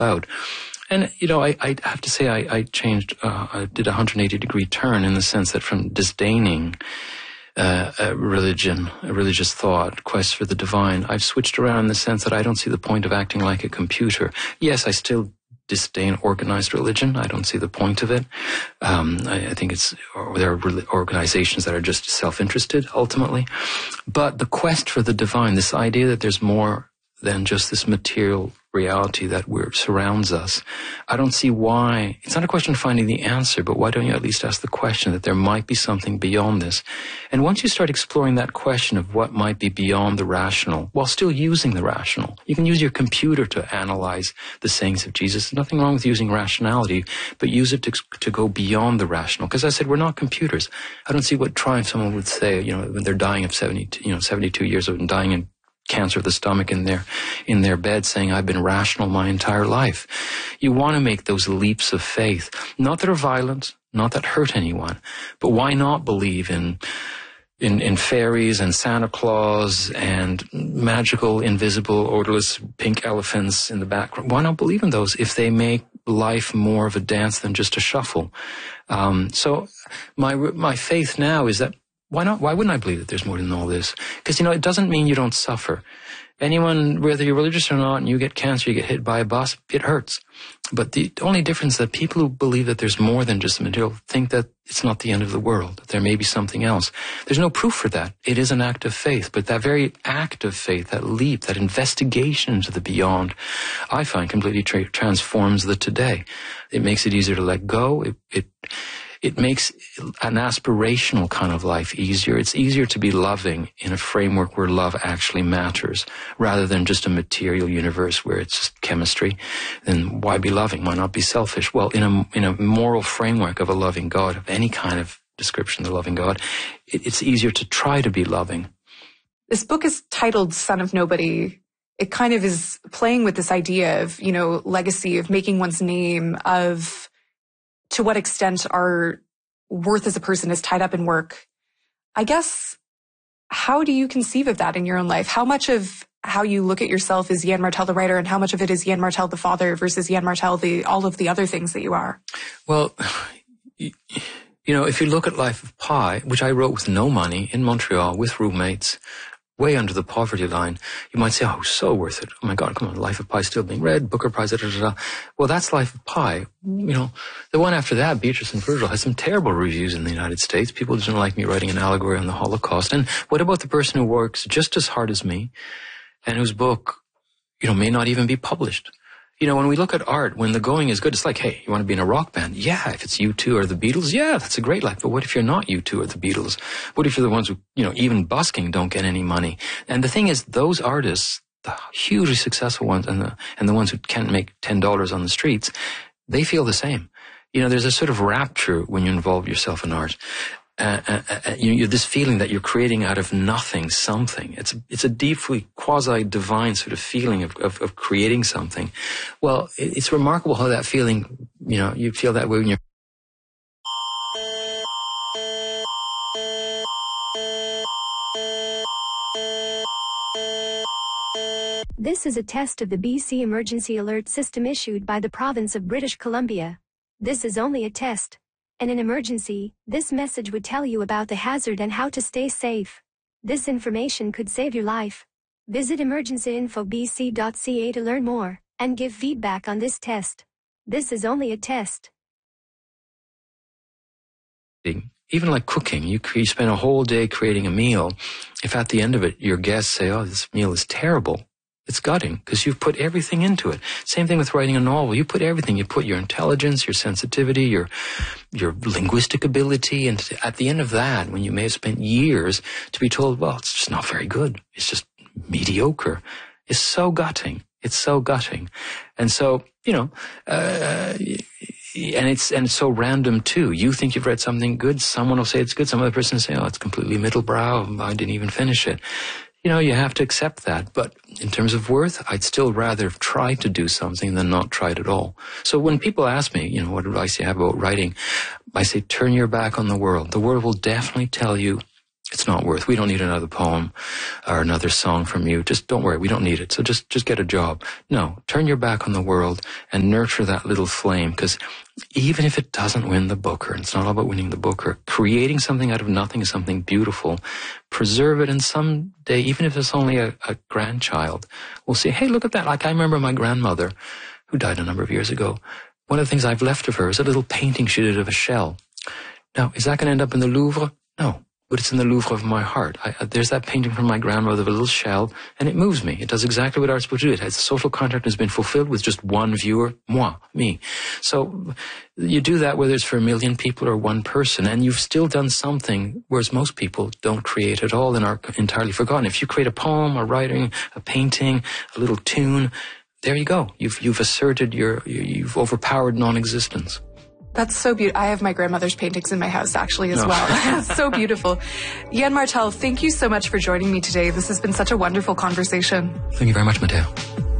about. And, I have to say I changed, I did a 180-degree turn in the sense that from disdaining a religion, a religious thought, quest for the divine, I've switched around in the sense that I don't see the point of acting like a computer. Yes, I still disdain organized religion. I don't see the point of it. I think there are organizations that are just self-interested, ultimately. But the quest for the divine, this idea that there's more than just this material reality that surrounds us, I don't see why. It's not a question of finding the answer, but why don't you at least ask the question that there might be something beyond this? And once you start exploring that question of what might be beyond the rational, while still using the rational, you can use your computer to analyze the sayings of Jesus. There's nothing wrong with using rationality, but use it to go beyond the rational. Because I said, we're not computers. I don't see what triumph someone would say, when they're dying of 72 years old and dying in cancer of the stomach in their bed, saying, I've been rational my entire life. You want to make those leaps of faith, not that are violent, not that hurt anyone, but why not believe in fairies and Santa Claus and magical, invisible, odorless pink elephants in the background? Why not believe in those if they make life more of a dance than just a shuffle? So my faith now is that why not? Why wouldn't I believe that there's more than all this? Because, it doesn't mean you don't suffer. Anyone, whether you're religious or not, and you get cancer, you get hit by a bus, it hurts. But the only difference is that people who believe that there's more than just the material think that it's not the end of the world, that there may be something else. There's no proof for that. It is an act of faith. But that very act of faith, that leap, that investigation into the beyond, I find completely transforms the today. It makes it easier to let go. It makes an aspirational kind of life easier. It's easier to be loving in a framework where love actually matters, rather than just a material universe where it's just chemistry. Then why be loving? Why not be selfish? Well, in a moral framework of a loving God, of any kind of description of the loving God, it's easier to try to be loving. This book is titled Son of Nobody. It kind of is playing with this idea of, legacy, of making one's name, of to what extent our worth as a person is tied up in work. I guess, how do you conceive of that in your own life? How much of how you look at yourself is Yann Martel the writer, and how much of it is Yann Martel the father versus Yann Martel all of the other things that you are? Well, if you look at Life of Pi, which I wrote with no money in Montreal with roommates, way under the poverty line, you might say, oh, so worth it. Oh my God, come on, Life of Pi still being read, Booker Prize, da. Well, that's Life of Pi. The one after that, Beatrice and Virgil, has some terrible reviews in the United States. People didn't like me writing an allegory on the Holocaust. And what about the person who works just as hard as me and whose book, may not even be published? When we look at art, when the going is good, it's like, hey, you want to be in a rock band? Yeah, if it's U2 or the Beatles, yeah, that's a great life. But what if you're not U2 or the Beatles? What if you're the ones who, even busking don't get any money? And the thing is, those artists, the hugely successful ones and the ones who can't make $10 on the streets, they feel the same. There's a sort of rapture when you involve yourself in art. This feeling that you're creating out of nothing something. It's a deeply quasi-divine sort of feeling of creating something. Well, it's remarkable how that feeling, you feel that way when you're... This is a test of the BC Emergency Alert System issued by the province of British Columbia. This is only a test. In an emergency, this message would tell you about the hazard and how to stay safe. This information could save your life. Visit emergencyinfobc.ca to learn more and give feedback on this test. This is only a test. Even like cooking, you spend a whole day creating a meal. If at the end of it your guests say, oh, this meal is terrible, it's gutting because you've put everything into it. Same thing with writing a novel. You put everything. You put your intelligence, your sensitivity, your linguistic ability. And at the end of that, when you may have spent years to be told, well, it's just not very good. It's just mediocre. It's so gutting. It's so gutting. And so, and it's so random too. You think you've read something good. Someone will say it's good. Some other person will say, oh, it's completely middlebrow. I didn't even finish it. You have to accept that. But in terms of worth, I'd still rather have tried to do something than not tried at all. So when people ask me, what advice you have about writing, I say, turn your back on the world. The world will definitely tell you It's not worth. We don't need another poem or another song from you. Just don't worry. We don't need it. So just get a job. No, turn your back on the world and nurture that little flame. Because even if it doesn't win the Booker, and it's not all about winning the Booker, creating something out of nothing is something beautiful. Preserve it, and someday, even if it's only a grandchild, will say, hey, look at that. Like I remember my grandmother, who died a number of years ago. One of the things I've left of her is a little painting she did of a shell. Now, is that going to end up in the Louvre? No. But it's in the Louvre of my heart. There's that painting from my grandmother of a little shell, and it moves me. It does exactly what art's supposed to do. Its social contract has been fulfilled with just one viewer, me. So you do that whether it's for 1 million people or one person, and you've still done something, whereas most people don't create at all and are entirely forgotten. If you create a poem, a writing, a painting, a little tune, there you go. You've asserted you've overpowered non-existence. That's so beautiful. I have my grandmother's paintings in my house, actually, as well. So beautiful. Yann Martel, thank you so much for joining me today. This has been such a wonderful conversation. Thank you very much, Matteo.